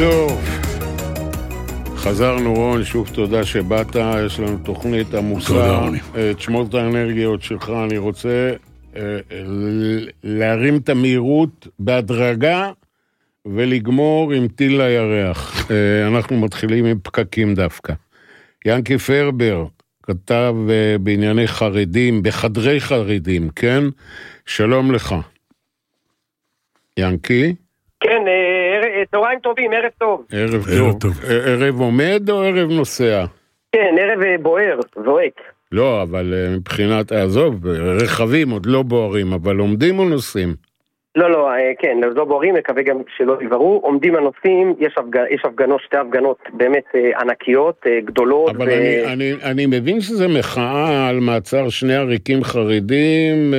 טוב, חזרנו רון, שוב תודה שבאת, יש לנו תוכנית עמוסה, תשמור את האנרגיות שלך, אני רוצה להרים את המהירות בהדרגה ולגמור עם טיל לירח. אנחנו מתחילים עם פקקים דווקא. ינקי פרבר כתב בענייני חרדים, בחדרי חרדים, כן? שלום לך. ינקי? כן, צהריים טובים, ערב טוב. ערב טוב. ערב עומד או ערב נוסע? כן, ערב בוער, זועק. לא, אבל מבחינת, עזוב, רכבים עוד לא בוערים, אבל עומדים או נוסעים? לא, כן, לא בוערים, מקווה גם שלא יברו. עומדים הנוסעים, יש הפגנות, שתי הפגנות באמת ענקיות, גדולות. אבל אני מבין שזה מחאה על מעצר שני עריקים חרדים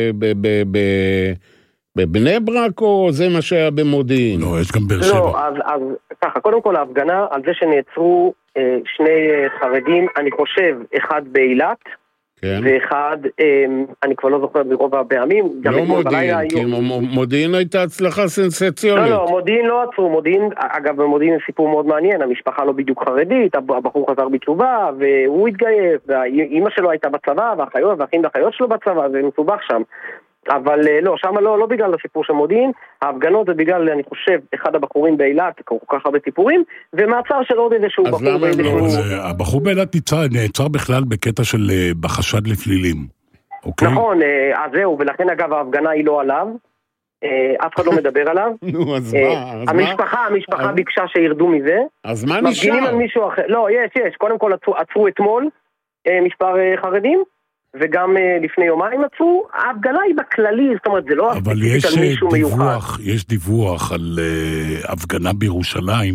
בבני ברק, או זה מה שהיה במודיעין? לא, יש גם באר שבע. לא, אז ככה, קודם כל ההפגנה על זה שנעצרו שני חרדים, אני חושב, אחד באילת, כן. ואחד, אני כבר לא זוכר ברוב הפעמים. לא מודיעין, כי מודיעין הייתה הצלחה סנסציונית. לא, מודיעין לא עצרו, מודיעין, אגב, במודיעין סיפור מאוד מעניין, המשפחה לא בדיוק חרדית, הבחור חזר בתשובה, והוא התגייס, ואמא שלו הייתה בצבא, והאחים והאחיות שלו בצבא, זה מסובך שם. אבל לא, שם לא בגלל הסיפור של מודיעין, ההפגנות זה בגלל, אני חושב, אחד הבחורים באילת, כל כך הרבה סיפורים, ומעצר של עוד איזשהו בחור באילת. הבחור באילת נעצר בכלל בקטע של בחשד לפלילים, אוקיי? נכון, אז זהו, ולכן אגב ההפגנה היא לא עליו, אף אחד לא מדבר עליו. נו, אז מה? המשפחה ביקשה שירדו מזה. אז מה נשאר? מפגינים על מישהו אחר, לא, יש, קודם כל עצרו אתמול מספר חרדים, וגם לפני יומיים עצרו, ההפגנה היא בכללי, זאת אומרת, זה לא... אבל יש דיווח על הפגנה בירושלים,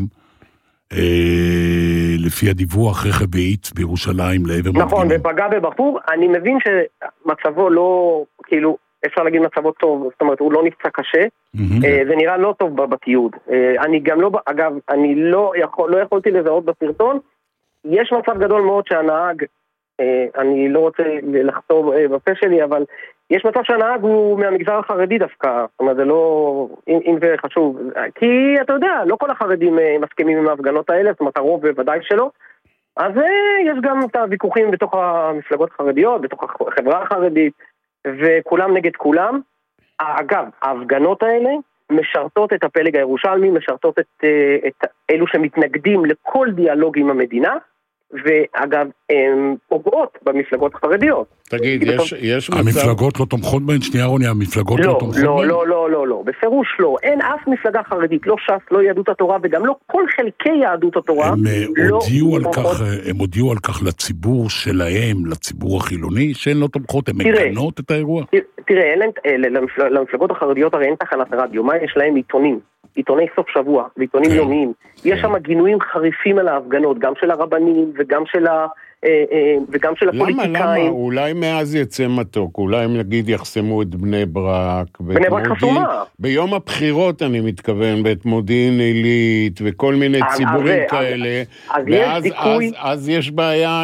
לפי הדיווח רכב בעיץ בירושלים לעבר מפגינים. נכון, ופגע בבחור, אני מבין שמצבו לא, כאילו, אפשר להגיד מצבו טוב, זאת אומרת, הוא לא נפצע קשה, זה נראה לא טוב בתיעוד. אני גם לא, אגב, אני לא יכולתי לזהות בסרטון, יש מצב גדול מאוד שהנהג, אני לא רוצה לחתום בפה שלי, אבל יש מצב שהנהג הוא מהמגזר החרדי דווקא, זאת אומרת, זה לא, אם זה חשוב, כי אתה יודע, לא כל החרדים מסכימים עם ההפגנות האלה, זאת אומרת, הרוב בוודאי שלא, אז יש גם את הוויכוחים בתוך המפלגות החרדיות, בתוך החברה החרדית, וכולם נגד כולם. אגב, ההפגנות האלה משרתות את הפלג הירושלמי, משרתות את אלו שמתנגדים לכל דיאלוג עם המדינה, ואגב, הן פוגעות במפלגות החרדיות. תגיד, יש מצב... המפלגות לא תומכות בהן? שנייה רוני, המפלגות לא תומכות בהן? לא, בפירוש לא. אין אף מפלגה חרדית, לא ש"ס, לא יהדות התורה, וגם לא כל חלקי יהדות התורה. הם הודיעו על כך לציבור שלהם, לציבור החילוני, שהן לא תומכות, הן מגנות את האירוע? תראה, למפלגות החרדיות הרי אין תחנת רדיו, מה יש להם? עיתוני סוף שבוע, ועיתונים יומיים. יש שם גינויים חריפים על ההפגנות, גם של הרבנים וגם של הפוליטיקאים. למה? אולי מאז יצא מתוק, אולי הם נגיד יחסמו את בני ברק. בני ברק חסומה. ביום הבחירות אני מתכוון, ואת מודיעין עילית, וכל מיני ציבורים כאלה. אז יש בעיה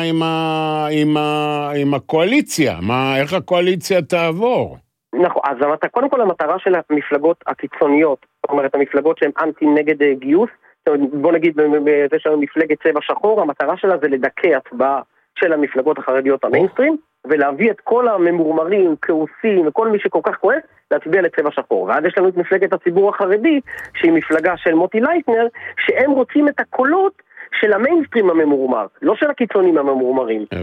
עם הקואליציה. איך הקואליציה תעבור? נכון, אז קודם כל המטרה של המפלגות הקיצוניות, זאת אומרת, המפלגות שהן אנטי נגד גיוס, בוא נגיד, זה של מפלגת צבע שחור, המטרה שלה זה לדכא הצבעה של המפלגות החרדיות המיינסטרים, ולהביא את כל הממורמרים, כעוסים, וכל מי שכל כך כועס, להצביע לצבע שחור. ועד יש לנו את מפלגת הציבור החרדי, שהיא מפלגה של מוטי לייטנר, שהם רוצים את הקולות של המיינסטרים הממורמר, לא של הקיצונים הממורמרים.